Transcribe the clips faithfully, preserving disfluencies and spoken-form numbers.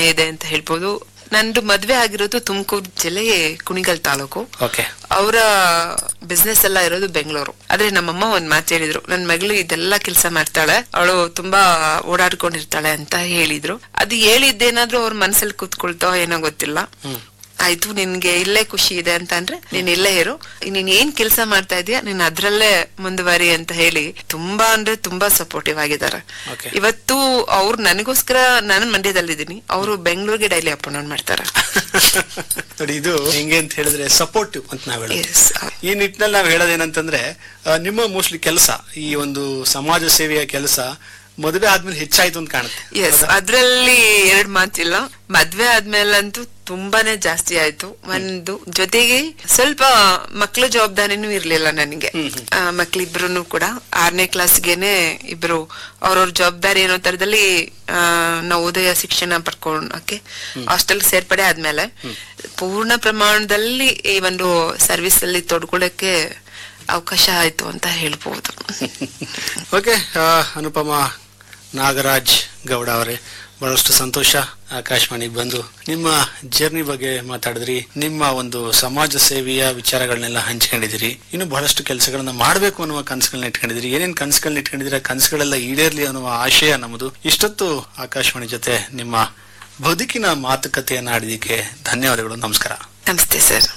ಇದೆ ಅಂತ ಹೇಳ್ಬೋದು. ನಂದು ಮದ್ವೆ ಆಗಿರೋದು ತುಮಕೂರು ಜಿಲ್ಲೆ ಕುಣಿಗಲ್ ತಾಲೂಕು. ಅವರ ಬಿಸ್ನೆಸ್ ಎಲ್ಲ ಇರೋದು ಬೆಂಗಳೂರು. ಆದ್ರೆ ನಮ್ಮಮ್ಮ ಒಂದ್ ಮಾತು ಹೇಳಿದ್ರು, ನನ್ ಮಗಳು ಇದೆಲ್ಲ ಕೆಲಸ ಮಾಡ್ತಾಳೆ, ಅವಳು ತುಂಬಾ ಓಡಾಡ್ಕೊಂಡಿರ್ತಾಳೆ ಅಂತ ಹೇಳಿದ್ರು. ಅದು ಹೇಳಿದ್ದೇನಾದ್ರೂ ಅವ್ರ ಮನ್ಸಲ್ಲಿ ಕೂತ್ಕೊಳ್ತೋ ಏನೋ ಗೊತ್ತಿಲ್ಲ. ಆಯ್ತು, ನಿನ್ಗೆ ಇಲ್ಲೇ ಖುಷಿ ಇದೆ ಅಂತ ಅಂದ್ರೆ ನೀನ್ ಇಲ್ಲೇ ಇರು, ನೀನ್ ಏನ್ ಕೆಲಸ ಮಾಡ್ತಾ ಇದೀಯ ನೀನ್ ಅದ್ರಲ್ಲೇ ಮುಂದುವರಿ ಅಂತ ಹೇಳಿ ತುಂಬಾ ಅಂದ್ರೆ ತುಂಬಾ ಸಪೋರ್ಟಿವ್ ಆಗಿದ್ದಾರೆ. ಇವತ್ತು ಅವ್ರು ನನಗೋಸ್ಕರ ನಾನು ಮಂಡ್ಯದಲ್ಲಿದ್ದೀನಿ, ಅವರು ಬೆಂಗಳೂರಿಗೆ ಡೈಲಿ ಅಪ್ ಅಂಡ್ ಡೌನ್ ಮಾಡ್ತಾರೆ. ನೋಡಿ, ಇದು ಹೆಂಗೆ ಅಂತ ಹೇಳಿದ್ರೆ ಸಪೋರ್ಟಿವ್ ಅಂತ ನಾವ್ ಹೇಳೋದು. ಈ ನಿಟ್ಟಿನಲ್ಲಿ ನಾವ್ ಹೇಳೋದೇನಂತಂದ್ರೆ ನಿಮ್ಮ ಮೋಸ್ಟ್ಲಿ ಕೆಲಸ, ಈ ಒಂದು ಸಮಾಜ ಸೇವೆಯ ಕೆಲಸ ಮದುವೆ ಆದ್ಮೇಲೆ ಹೆಚ್ಚಾಯ್ತು ಅಂತ ಕಾಣುತ್ತೆ. ಎಸ್, ಅದ್ರಲ್ಲಿ ಎರಡ್ ಮಾತಿಲ್ಲ. ಮದ್ವೆ ಆದ್ಮೇಲಂತೂ ತುಂಬಾನೇ ಜಾಸ್ತಿ ಆಯ್ತು. ಒಂದು ಜೊತೆಗೆ ಸ್ವಲ್ಪ ಮಕ್ಳ ಜವಾಬ್ದಾರಿನೂ ಇರ್ಲಿಲ್ಲ ನನಗೆ. ಮಕ್ಳಿಬ್ರು ಕೂಡ ಆರನೇ ಕ್ಲಾಸ್ಗೆನೆ ಇಬ್ರು ಅವ್ರವ್ರ ಜವಾಬ್ದಾರಿ ಏನೋ ತರದಲ್ಲಿ ನವೋದಯ ಶಿಕ್ಷಣ ಪಡ್ಕೊಳಕ್ಕೆ ಹಾಸ್ಟೆಲ್ ಸೇರ್ಪಡೆ ಆದ್ಮೇಲೆ ಪೂರ್ಣ ಪ್ರಮಾಣದಲ್ಲಿ ಈ ಒಂದು ಸರ್ವಿಸ್ ಅಲ್ಲಿ ತೊಡ್ಕೊಳಕ್ಕೆ ಅವಕಾಶ ಆಯ್ತು ಅಂತ ಹೇಳ್ಬಹುದು. ಓಕೆ, ಅನುಪಮ ನಾಗರಾಜ್ ಗೌಡ ಅವರೇ, ಬಹಳಷ್ಟು ಸಂತೋಷ ಆಕಾಶವಾಣಿಗೆ ಬಂದು ನಿಮ್ಮ ಜರ್ನಿ ಬಗ್ಗೆ ಮಾತಾಡಿದ್ರಿ. ನಿಮ್ಮ ಒಂದು ಸಮಾಜ ಸೇವೆಯ ವಿಚಾರಗಳನ್ನೆಲ್ಲ ಹಂಚ್ಕೊಂಡಿದಿರಿ. ಇನ್ನು ಬಹಳಷ್ಟು ಕೆಲಸಗಳನ್ನ ಮಾಡಬೇಕು ಅನ್ನುವ ಕನಸುಗಳನ್ನ ಇಟ್ಕೊಂಡಿದಿರಿ. ಏನೇನ್ ಕನಸುಗಳನ್ನ ಇಟ್ಕೊಂಡಿದಿರ, ಕನಸುಗಳೆಲ್ಲ ಈಡೇರ್ಲಿ ಅನ್ನುವ ಆಶಯ ನಮ್ಮದು. ಇಷ್ಟೊತ್ತು ಆಕಾಶವಾಣಿ ಜೊತೆ ನಿಮ್ಮ ಬದುಕಿನ ಮಾತುಕತೆಯನ್ನ ಆಡಿದಕ್ಕೆ ಧನ್ಯವಾದಗಳು. ನಮಸ್ಕಾರ. ನಮಸ್ತೆ ಸರ್.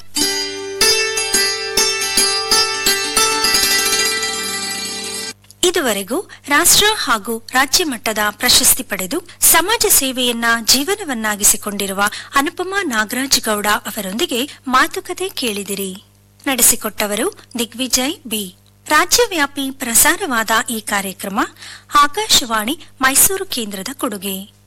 ಇದುವರೆಗೂ ರಾಷ್ಟ್ರ ಹಾಗೂ ರಾಜ್ಯ ಮಟ್ಟದ ಪ್ರಶಸ್ತಿ ಪಡೆದು ಸಮಾಜ ಸೇವೆಯನ್ನ ಜೀವನವನ್ನಾಗಿಸಿಕೊಂಡಿರುವ ಅನುಪಮಾ ನಾಗರಾಜ್ ಗೌಡ ಅವರೊಂದಿಗೆ ಮಾತುಕತೆ ಕೇಳಿದಿರಿ. ನಡೆಸಿಕೊಟ್ಟವರು ದಿಗ್ವಿಜಯ್ ಬಿ. ರಾಜ್ಯವ್ಯಾಪಿ ಪ್ರಸಾರವಾದ ಈ ಕಾರ್ಯಕ್ರಮ ಆಕಾಶವಾಣಿ ಮೈಸೂರು ಕೇಂದ್ರದ ಕೊಡುಗೆ.